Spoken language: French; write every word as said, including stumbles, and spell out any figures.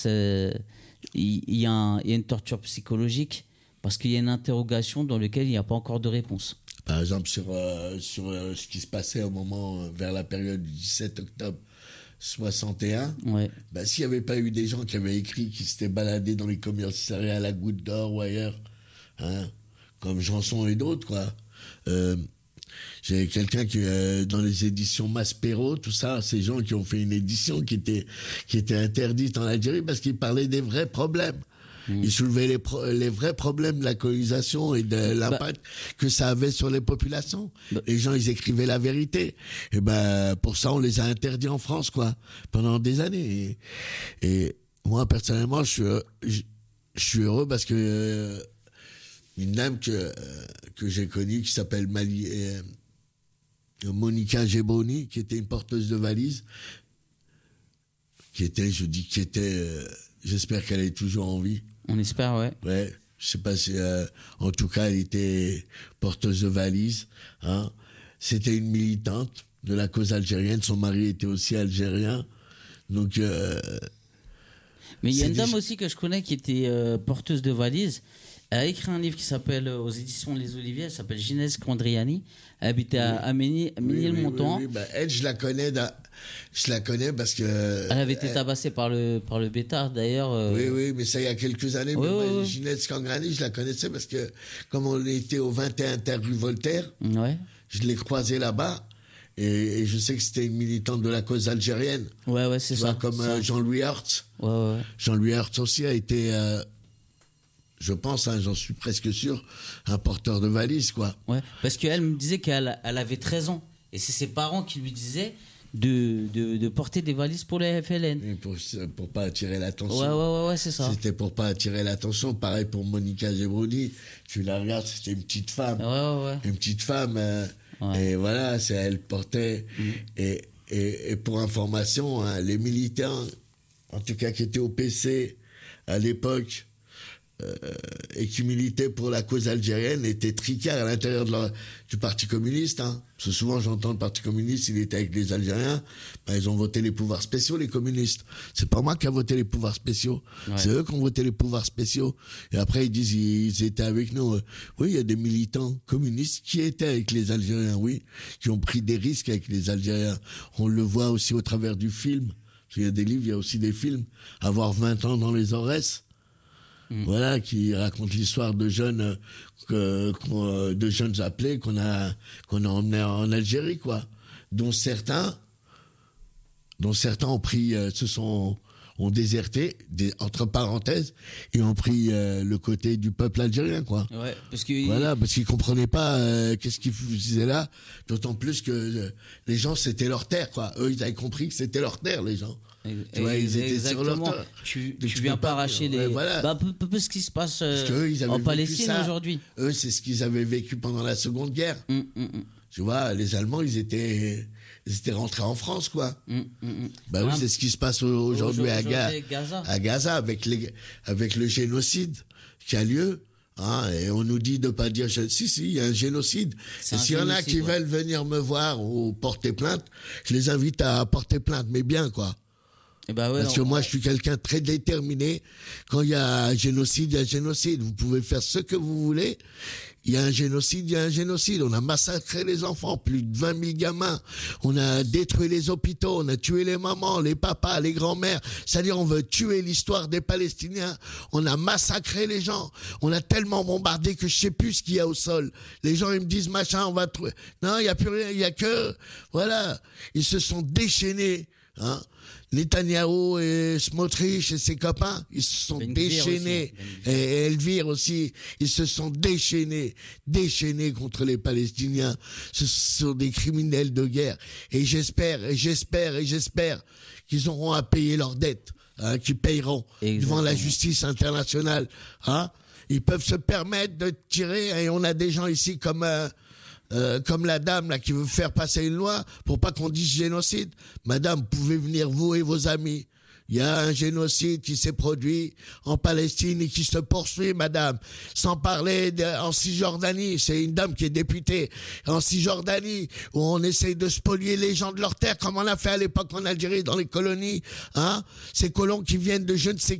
euh, il y, y, a un, il y a une torture psychologique parce qu'il y a une interrogation dans laquelle il n'y a pas encore de réponse. Par exemple, sur, euh, sur euh, ce qui se passait au moment, euh, vers la période du dix-sept octobre soixante et un, Ouais. bah, s'il n'y avait pas eu des gens qui avaient écrit, qui s'étaient baladés dans les commissariats à la Goutte d'Or ou ailleurs, hein, comme Janson et d'autres, quoi. Euh, j'ai quelqu'un qui, euh, dans les éditions Maspero, tout ça, ces gens qui ont fait une édition qui était, qui était interdite en Algérie parce qu'ils parlaient des vrais problèmes. Mmh. Ils soulevaient les, pro- les vrais problèmes de la colonisation et de l'impact bah, que ça avait sur les populations. Bah, les gens, ils écrivaient la vérité. Et ben, pour ça, on les a interdits en France, quoi, pendant des années. Et, et moi, personnellement, je suis, je, je suis heureux parce que euh, une dame que, euh, que j'ai connue qui s'appelle Mali, euh, Monica Geboni, qui était une porteuse de valises, qui était, je dis, qui était, euh, j'espère qu'elle est toujours en vie. On espère, ouais. Ouais, je sais pas si, euh, en tout cas, elle était porteuse de valises. Hein. C'était une militante de la cause algérienne. Son mari était aussi algérien. Donc. Euh, Mais il y a une dame des... aussi que je connais qui était euh, porteuse de valises. Elle a écrit un livre qui s'appelle, euh, aux éditions Les Oliviers, elle s'appelle Ginès Condriani. Elle habitait à, à Ménilmontant. Oui, oui, oui, bah, elle, je la connais, da... je la connais parce que. Elle avait été elle... tabassée par le, par le bêtard, d'ailleurs. Euh... Oui, oui, mais ça, il y a quelques années. Oui, mais oui, moi, oui. Ginès Condriani, je la connaissais parce que, comme on était au vingt et un terre rue Voltaire, ouais. je l'ai croisée là-bas. Et, et je sais que c'était une militante de la cause algérienne. Ouais, ouais, c'est tu ça. Vois, comme ça. Euh, Jean-Louis Hertz. Ouais, ouais. Jean-Louis Hertz aussi a été. Euh, Je pense, hein, j'en suis presque sûr, un porteur de valise, quoi. Ouais, parce qu'elle me disait qu'elle elle avait treize ans. Et c'est ses parents qui lui disaient de, de, de porter des valises pour les F L N. Et pour, pour pas attirer l'attention. Ouais, ouais, ouais, ouais, c'est ça. C'était pour pas attirer l'attention. Pareil pour Monica Gebroni. Tu la regardes, c'était une petite femme. Ouais, ouais, ouais. Une petite femme. Euh, ouais. Et voilà, c'est, elle portait. Mmh. Et, et, et pour information, hein, les militants, en tout cas qui étaient au P C à l'époque, Euh, et qui militaient pour la cause algérienne étaient tricards à l'intérieur de leur, du Parti communiste. Hein. Parce que souvent j'entends le Parti communiste, il était avec les Algériens, ben, ils ont voté les pouvoirs spéciaux, les communistes. C'est pas moi qui a voté les pouvoirs spéciaux, ouais. C'est eux qui ont voté les pouvoirs spéciaux. Et après ils disent ils, ils étaient avec nous. Oui, il y a des militants communistes qui étaient avec les Algériens, oui, qui ont pris des risques avec les Algériens. On le voit aussi au travers du film. Parce qu'il y a des livres, il y a aussi des films. Avoir vingt ans dans les Aurès. Mmh. Voilà, qui raconte l'histoire de jeunes, euh, euh, de jeunes appelés qu'on a, qu'on a emmenés en Algérie, quoi. Dont certains, dont certains ont pris, euh, se sont, ont déserté, des, entre parenthèses, et ont pris euh, le côté du peuple algérien, quoi. Ouais, parce que voilà, parce qu'ils comprenaient pas euh, qu'est-ce qu'ils faisaient là. D'autant plus que euh, les gens, c'était leur terre, quoi. Eux, ils avaient compris que c'était leur terre, les gens. Tu vois, ils étaient Exactement. Sur leur terre. Tu, tu, tu viens pas arracher les. Ouais, voilà. Bah, peu, peu, peu ce qui se passe euh, eux, en Palestine aujourd'hui. Eux, c'est ce qu'ils avaient vécu pendant la Seconde Guerre. Mm, mm, mm. Tu vois, les Allemands, ils étaient, ils étaient rentrés en France, quoi. Mm, mm, bah oui, c'est ce qui se passe aujourd'hui, aujourd'hui à, Ga- Gaza. à Gaza, avec les, avec le génocide qui a lieu. Hein, et on nous dit de pas dire si si il y a un génocide. C'est et s'il y en a qui ouais. veulent venir me voir ou porter plainte, je les invite à porter plainte, mais bien, quoi. Et bah ouais, Parce non, que moi, ouais. je suis quelqu'un de très déterminé. Quand il y a un génocide, il y a un génocide. Vous pouvez faire ce que vous voulez. Il y a un génocide, il y a un génocide. On a massacré les enfants, plus de vingt mille gamins. On a détruit les hôpitaux, on a tué les mamans, les papas, les grands-mères. C'est-à-dire, on veut tuer l'histoire des Palestiniens. On a massacré les gens. On a tellement bombardé que je sais plus ce qu'il y a au sol. Les gens, ils me disent, machin, on va trouver. Non, il y a plus rien, il y a que, voilà. Ils se sont déchaînés, hein. Netanyahou et Smotrich et ses copains, ils se sont ben déchaînés. Aussi, ben et Elvire aussi, ils se sont déchaînés, déchaînés contre les Palestiniens. Ce sont des criminels de guerre. Et j'espère, et j'espère, et j'espère qu'ils auront à payer leurs dettes, hein, qu'ils payeront Exactement. Devant la justice internationale. Hein. Ils peuvent se permettre de tirer, et on a des gens ici comme... Euh, Euh, comme la dame là qui veut faire passer une loi pour pas qu'on dise génocide. Madame, vous pouvez venir vous et vos amis. Il y a un génocide qui s'est produit en Palestine et qui se poursuit, madame. Sans parler de, en Cisjordanie, c'est une dame qui est députée. En Cisjordanie, où on essaye de spolier les gens de leur terre, comme on l'a fait à l'époque en Algérie, dans les colonies. Hein, ces colons qui viennent de je ne sais